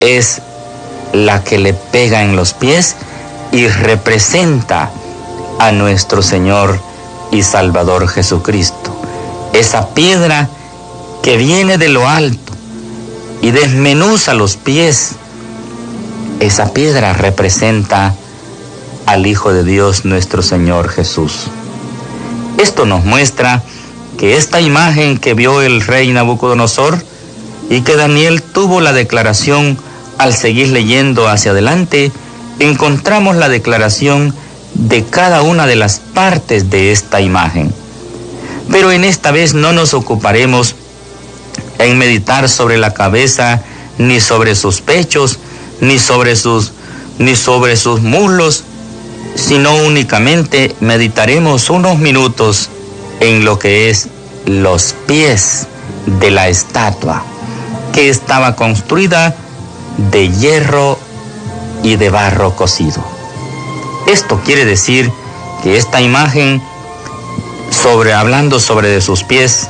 es la que le pega en los pies y representa a nuestro Señor y Salvador Jesucristo. Esa piedra que viene de lo alto y desmenuza los pies, esa piedra representa al Hijo de Dios, nuestro Señor Jesús. Esto nos muestra que esta imagen que vio el rey Nabucodonosor y que Daniel tuvo la declaración al seguir leyendo hacia adelante, encontramos la declaración de cada una de las partes de esta imagen. Pero en esta vez no nos ocuparemos en meditar sobre la cabeza, ni sobre sus pechos, ni sobre sus muslos, sino únicamente meditaremos unos minutos en lo que es los pies de la estatua, que estaba construida de hierro y de barro cocido. Esto quiere decir que esta imagen, hablando sobre de sus pies,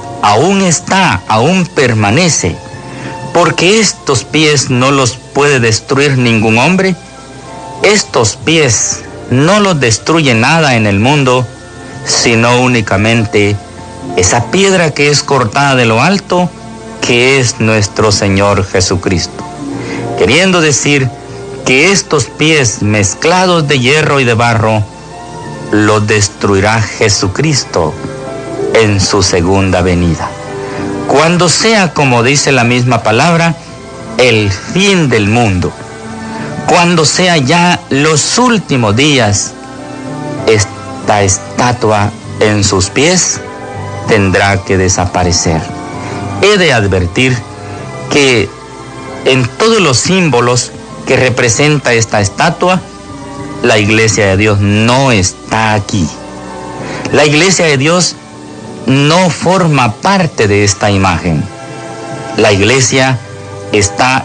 aún permanece, porque estos pies no los puede destruir ningún hombre. Estos pies no los destruye nada en el mundo, sino únicamente esa piedra que es cortada de lo alto, que es nuestro Señor Jesucristo. Queriendo decir que estos pies mezclados de hierro y de barro los destruirá Jesucristo en su segunda venida. Cuando sea, como dice la misma palabra, el fin del mundo, cuando sea ya los últimos días, esta estatua en sus pies tendrá que desaparecer. He de advertir que en todos los símbolos que representa esta estatua, la Iglesia de Dios no está aquí. La Iglesia de Dios no forma parte de esta imagen. La Iglesia está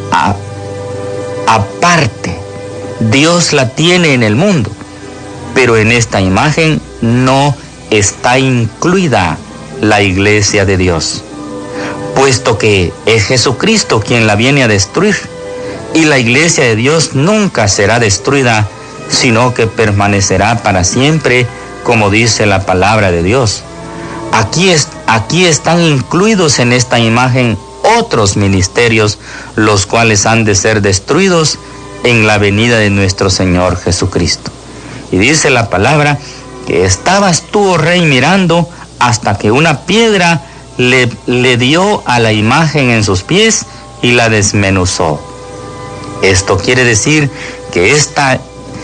aparte. Dios la tiene en el mundo, pero en esta imagen no está incluida la Iglesia de Dios, puesto que es Jesucristo quien la viene a destruir, y la Iglesia de Dios nunca será destruida, sino que permanecerá para siempre, como dice la palabra de Dios. Aquí están incluidos en esta imagen otros ministerios, los cuales han de ser destruidos en la venida de nuestro Señor Jesucristo. Y dice la palabra que estabas tú, oh rey, mirando hasta que una piedra le dio a la imagen en sus pies y la desmenuzó. Esto quiere decir que esta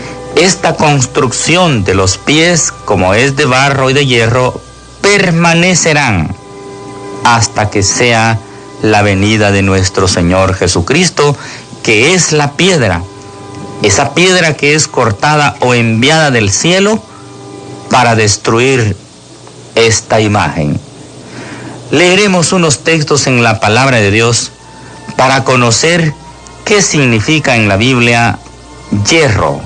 construcción de los pies, como es de barro y de hierro, permanecerán hasta que sea la venida de nuestro Señor Jesucristo, que es la piedra, esa piedra que es cortada o enviada del cielo para destruir esta imagen. Leeremos unos textos en la palabra de Dios para conocer qué significa en la Biblia hierro.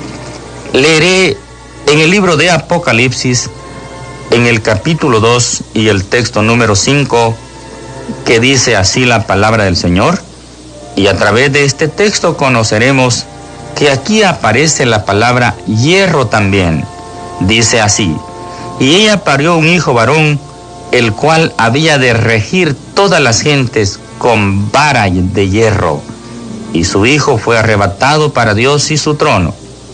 Leeré en el libro de Apocalipsis, en el capítulo 2 y el texto número 5, que dice así la palabra del Señor, y a través de este texto conoceremos que aquí aparece la palabra hierro también. Dice así: y ella parió un hijo varón, el cual había de regir todas las gentes con vara de hierro, y su hijo fue arrebatado para Dios y su trono.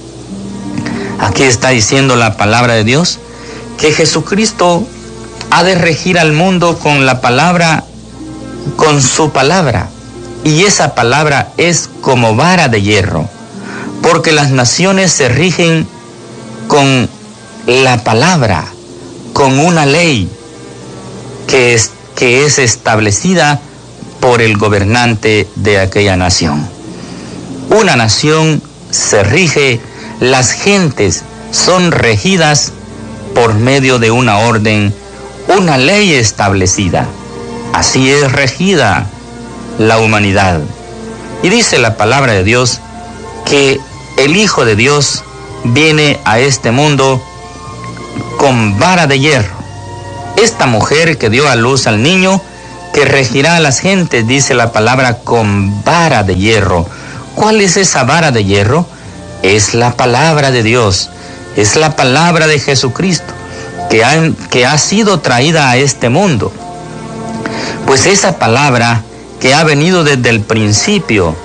Aquí está diciendo la palabra de Dios que Jesucristo ha de regir al mundo con la palabra, con su palabra, y esa palabra es como vara de hierro, porque las naciones se rigen con la palabra, con una ley que es establecida por el gobernante de aquella nación. Una nación se rige, las gentes son regidas por medio de una orden, una ley establecida. Así es regida la humanidad. Y dice la palabra de Dios que el Hijo de Dios viene a este mundo con vara de hierro. Esta mujer que dio a luz al niño que regirá a las gentes, dice la palabra, con vara de hierro. ¿Cuál es esa vara de hierro? Es la palabra de Dios, es la palabra de Jesucristo, que ha sido traída a este mundo. Pues esa palabra que ha venido desde el principio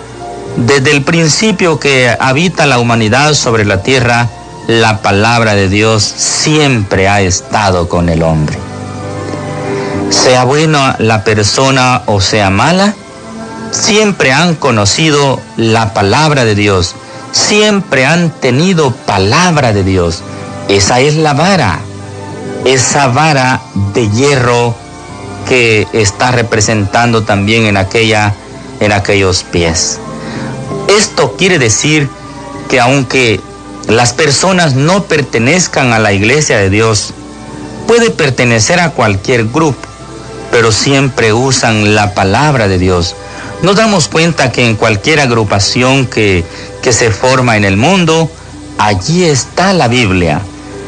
que habita la humanidad sobre la tierra, la palabra de Dios siempre ha estado con el hombre. Sea buena la persona o sea mala, siempre han conocido la palabra de Dios, siempre han tenido palabra de Dios. Esa es la vara, esa vara de hierro que está representando también en aquellos pies. Esto quiere decir que aunque las personas no pertenezcan a la iglesia de Dios, puede pertenecer a cualquier grupo, pero siempre usan la palabra de Dios. Nos damos cuenta que en cualquier agrupación que se forma en el mundo, allí está la Biblia.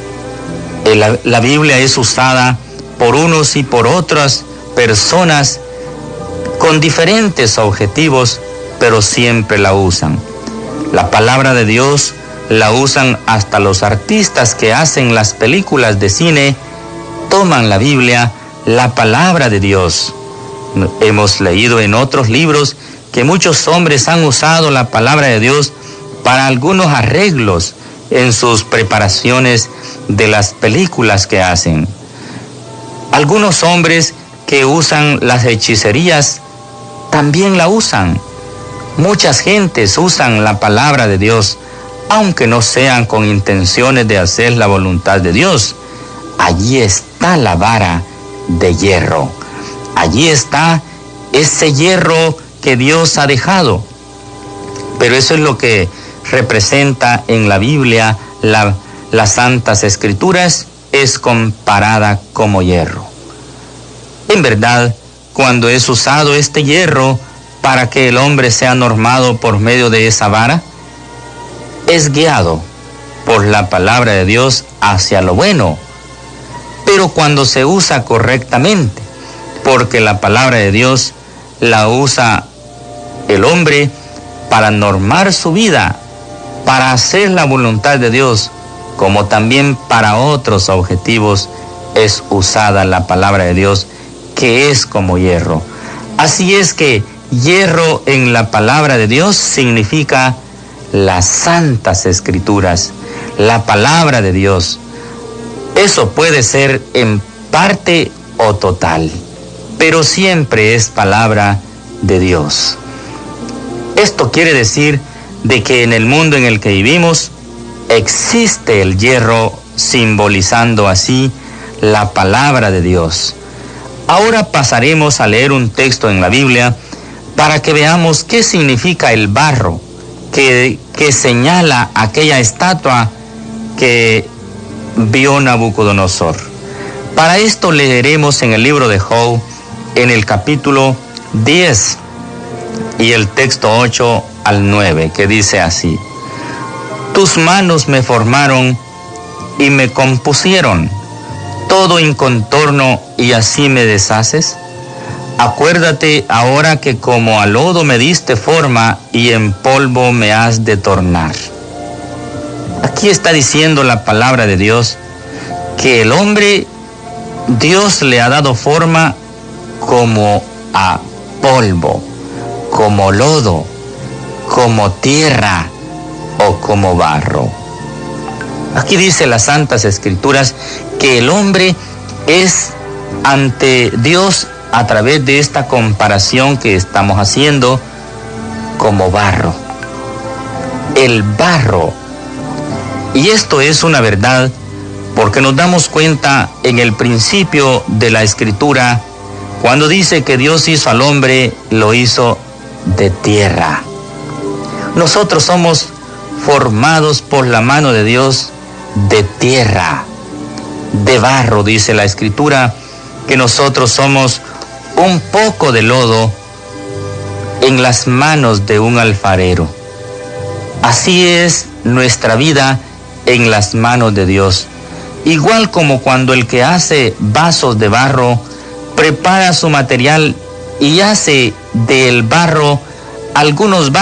La Biblia es usada por unos y por otras personas con diferentes objetivos, pero siempre la usan. La palabra de Dios la usan hasta los artistas que hacen las películas de cine, toman la Biblia, la palabra de Dios. Hemos leído en otros libros que muchos hombres han usado la palabra de Dios para algunos arreglos en sus preparaciones de las películas que hacen. Algunos hombres que usan las hechicerías también la usan. Muchas gentes usan la palabra de Dios, aunque no sean con intenciones de hacer la voluntad de Dios. Allí está la vara de hierro. Allí está ese hierro que Dios ha dejado. Pero eso es lo que representa en la Biblia las Santas Escrituras, es comparada como hierro. En verdad, cuando es usado este hierro para que el hombre sea normado por medio de esa vara, es guiado por la palabra de Dios hacia lo bueno. Pero cuando se usa correctamente, porque la palabra de Dios la usa el hombre para normar su vida, para hacer la voluntad de Dios, como también para otros objetivos, es usada la palabra de Dios, que es como hierro. Así es que hierro en la palabra de Dios significa las Santas Escrituras, la palabra de Dios. Eso puede ser en parte o total, pero siempre es palabra de Dios. Esto quiere decir de que en el mundo en el que vivimos existe el hierro, simbolizando así la palabra de Dios. Ahora pasaremos a leer un texto en la Biblia para que veamos qué significa el barro que señala aquella estatua que vio Nabucodonosor. Para esto leeremos en el libro de Job, en el capítulo 10 y el texto 8 al 9, que dice así: Tus manos me formaron y me compusieron, todo en contorno, y así me deshaces. Acuérdate ahora que como a lodo me diste forma y en polvo me has de tornar. Aquí está diciendo la palabra de Dios que el hombre, Dios le ha dado forma como a polvo, como lodo, como tierra o como barro. Aquí dice las Santas Escrituras que el hombre es ante Dios, a través de esta comparación que estamos haciendo, como barro. El barro. Y esto es una verdad porque nos damos cuenta en el principio de la Escritura, cuando dice que Dios hizo al hombre, lo hizo de tierra. Nosotros somos formados por la mano de Dios de tierra, de barro. Dice la Escritura que nosotros somos un poco de lodo en las manos de un alfarero. Así es nuestra vida en las manos de Dios. Igual como cuando el que hace vasos de barro prepara su material y hace del barro algunos